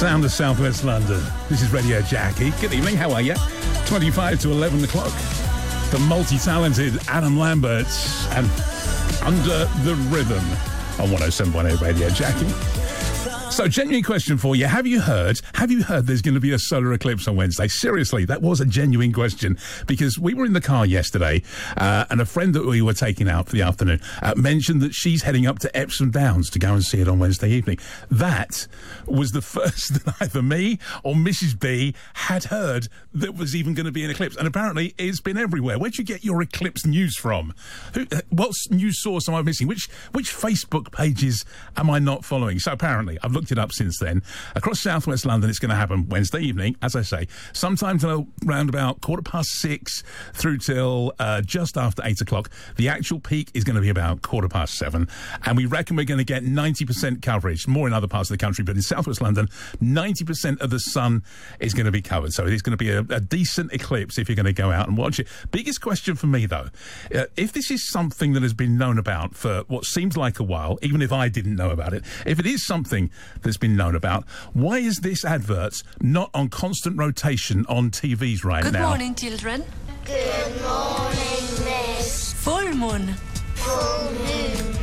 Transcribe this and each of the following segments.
Sound of Southwest London. This is Radio Jackie. Good evening, how are you? 25 to 11 o'clock. The multi-talented Adam Lambert and Under the Rhythm on 107.8 Radio Jackie. So, genuine question for you. Have you heard there's going to be a solar eclipse on Wednesday? Seriously, that was a genuine question because we were in the car yesterday and a friend that we were taking out for the afternoon mentioned that she's heading up to Epsom Downs to go and see it on Wednesday evening. That was the first that either me or Mrs. B had heard that was even going to be an eclipse. And apparently it's been everywhere. Where'd you get your eclipse news from? What news source am I missing? Which Facebook pages am I not following? So apparently, I've looked it up since then. Across southwest London, it's going to happen Wednesday evening, as I say, sometime till around about 6:15 through till just after 8 o'clock. The actual peak is going to be about 7:15, and we reckon we're going to get 90% coverage, more in other parts of the country, but in southwest London, 90% of the sun is going to be covered. So it is going to be a decent eclipse if you're going to go out and watch it. Biggest question for me, though, if this is something that has been known about for what seems like a while, even if I didn't know about it, if it is something that's been known about, why is this advert not on constant rotation on TVs right now? Good morning, children. Good morning, miss. Full moon. Full moon.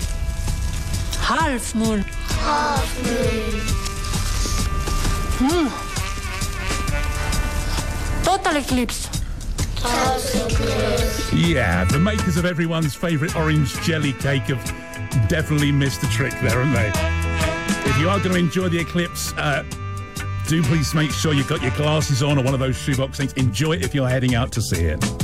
Half moon. Half moon. Total eclipse. Total eclipse. Yeah, the makers of everyone's favourite orange jelly cake have definitely missed the trick there, haven't they? If you are going to enjoy the eclipse, do please make sure you've got your glasses on or one of those shoebox things. Enjoy it if you're heading out to see it.